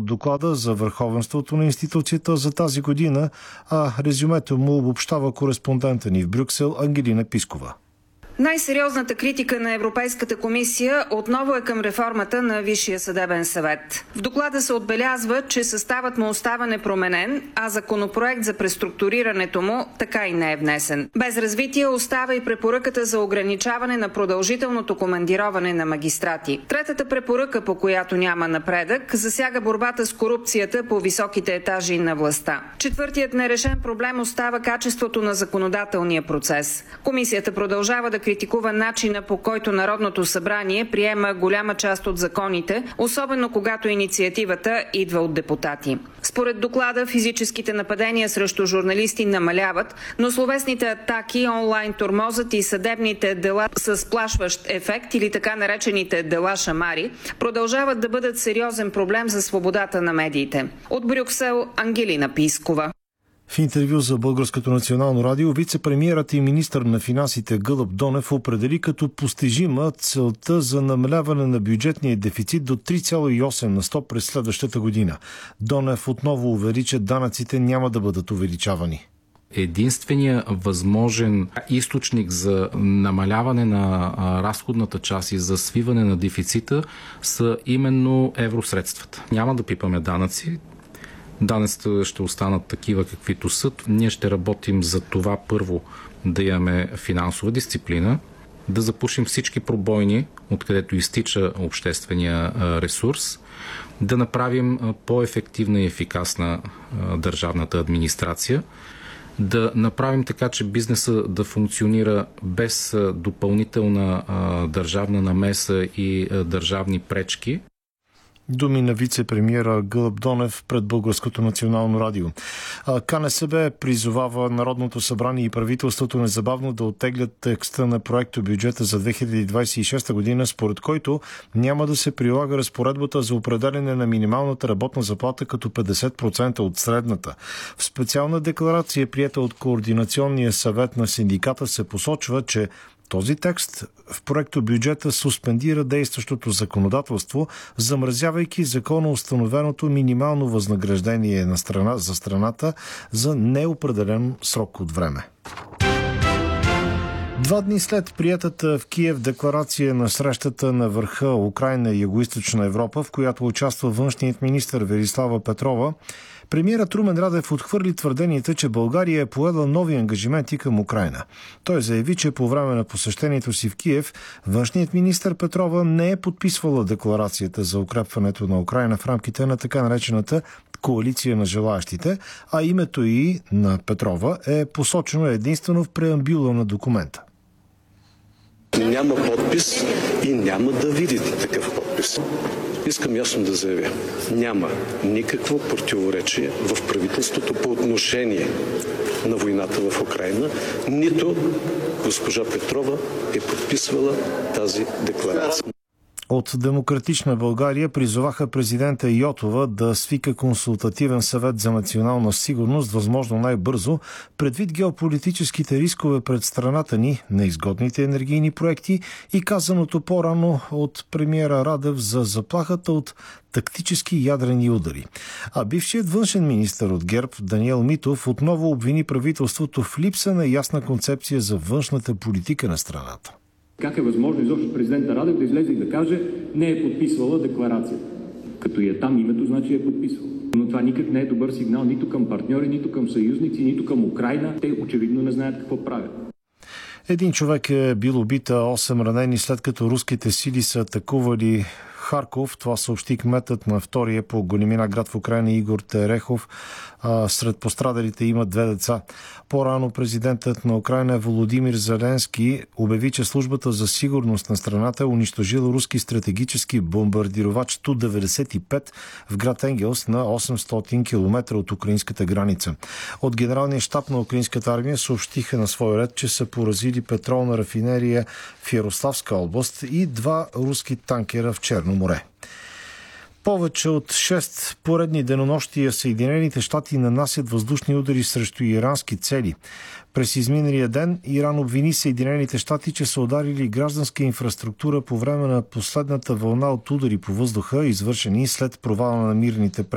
от доклада за върховенството на институцията за тази година, а резюмето му обобщава кореспондента ни в Брюксел Ангелина Пискова. Най-сериозната критика на Европейската комисия отново е към реформата на Висшия съдебен съвет. В доклада се отбелязва, че съставът му остава непроменен, а законопроект за преструктурирането му така и не е внесен. Без развитие остава и препоръката за ограничаване на продължителното командироване на магистрати. Третата препоръка, по която няма напредък, засяга борбата с корупцията по високите етажи на властта. Четвъртият нерешен проблем остава качеството на законодателния процес. Комисията продължава да критикува начина, по който Народното събрание приема голяма част от законите, особено когато инициативата идва от депутати. Според доклада, физическите нападения срещу журналисти намаляват, но словесните атаки, онлайн тормозът и съдебните дела с плашващ ефект или така наречените дела шамари продължават да бъдат сериозен проблем за свободата на медиите. От Брюксел Ангелина Пискова. В интервю за Българското национално радио вице-премиерът и министър на финансите Гълъб Донев определи като постижима целта за намаляване на бюджетния дефицит до 3,8% през следващата година. Донев отново увери, че данъците няма да бъдат увеличавани. Единственият възможен източник за намаляване на разходната част и за свиване на дефицита са именно евросредствата. Няма да пипаме данъци. Данъците ще останат такива, каквито са. Ние ще работим за това първо да имаме финансова дисциплина, да запушим всички пробойни, откъдето изтича обществения ресурс, да направим по-ефективна и ефикасна държавната администрация, да направим така, че бизнеса да функционира без допълнителна държавна намеса и държавни пречки. Думи на вице-премиера Гълъб Донев пред Българското национално радио. КНСБ призовава Народното събрание и правителството незабавно да оттеглят текста на проекто бюджета за 2026 година, според който няма да се прилага разпоредбата за определене на минималната работна заплата като 50% от средната. В специална декларация, приета от Координационния съвет на синдиката, се посочва, че този текст в проекто бюджета суспендира действащото законодателство, замразявайки законоустановеното минимално възнаграждение за страната за неопределен срок от време. 2 дни след приетата в Киев декларация на срещата на върха Украйна и Югоизточна Европа, в която участва външният министър Велислава Петрова, премиерът Румен Радев отхвърли твърденията, че България е поела нови ангажименти към Украйна. Той заяви, че по време на посещението си в Киев, външният министър Петрова не е подписвала декларацията за укрепването на Украйна в рамките на така наречената коалиция на желаящите, а името и на Петрова е посочено единствено в преамбюла на документа. Няма подпис и няма да видите такъв подпис. Искам ясно да заявя, няма никакво противоречие в правителството по отношение на войната в Украйна, нито госпожа Петрова е подписвала тази декларация. От Демократична България призоваха президента Йотова да свика консултативен съвет за национална сигурност възможно най-бързо, предвид геополитическите рискове пред страната ни, неизгодните енергийни проекти и казаното по-рано от премиера Радев за заплахата от тактически ядрени удари. А бившият външен министър от ГЕРБ Даниел Митов отново обвини правителството в липса на ясна концепция за външната политика на страната. Как е възможно изобщо президента Радев да излезе и да каже, не е подписвала декларация? Като е там името, значи е подписвала. Но това никак не е добър сигнал нито към партньори, нито към съюзници, нито към Украйна. Те очевидно не знаят какво правят. Един човек е бил убит, 8 ранени, след като руските сили са атакували Харков. Това съобщи кметът на втория по големина град в Украйна Игор Терехов. Сред пострадалите има 2 деца. По-рано президентът на Украйна Володимир Зеленски обяви, че службата за сигурност на страната е унищожила руски стратегически бомбардировач Ту-95 в град Енгелс на 800 км от украинската граница. От генералния щаб на украинската армия съобщиха на свой ред, че са поразили петролна рафинерия в Ярославска област и 2 руски танкера в Черно море. Повече от 6 поредни денонощия Съединените щати нанасят въздушни удари срещу ирански цели. През изминалия ден Иран обвини Съединените щати, че са ударили гражданска инфраструктура по време на последната вълна от удари по въздуха, извършени след провала на мирните